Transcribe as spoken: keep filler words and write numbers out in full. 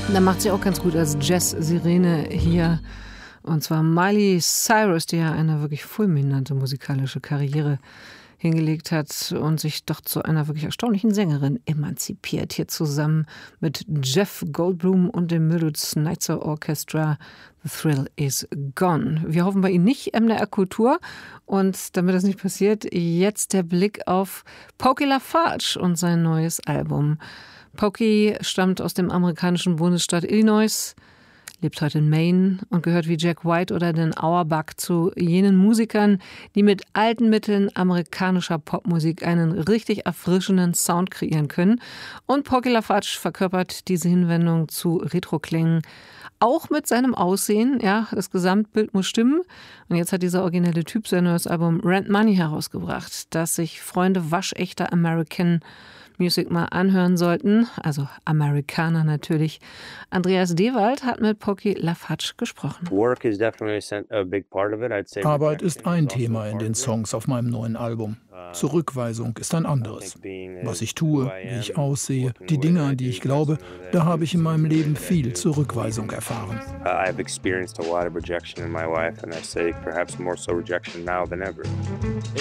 Da macht sie auch ganz gut als Jazz-Sirene hier. Und zwar Miley Cyrus, die ja eine wirklich fulminante musikalische Karriere hingelegt hat und sich doch zu einer wirklich erstaunlichen Sängerin emanzipiert. Hier zusammen mit Jeff Goldblum und dem Mildred Snitzer Orchestra. The Thrill is Gone. Wir hoffen bei Ihnen nicht, M D R Kultur. Und damit das nicht passiert, jetzt der Blick auf Pokey LaFarge und sein neues Album. Pokey stammt aus dem amerikanischen Bundesstaat Illinois, lebt heute in Maine und gehört wie Jack White oder Dan Auerbach zu jenen Musikern, die mit alten Mitteln amerikanischer Popmusik einen richtig erfrischenden Sound kreieren können. Und Pokey LaFarge verkörpert diese Hinwendung zu Retro-Klängen auch mit seinem Aussehen. Ja, das Gesamtbild muss stimmen. Und jetzt hat dieser originelle Typ sein neues Album Rent Money herausgebracht, das sich Freunde waschechter American Music mal anhören sollten, also Amerikaner natürlich. Andreas Dewald hat mit Pokey LaFarge gesprochen. Arbeit ist ein Thema in den Songs auf meinem neuen Album. Zurückweisung ist ein anderes. Was ich tue, wie ich aussehe, die Dinge, an die ich glaube, da habe ich in meinem Leben viel Zurückweisung erfahren. I've experienced a lot of rejection in my life, and I say perhaps more so rejection now than ever.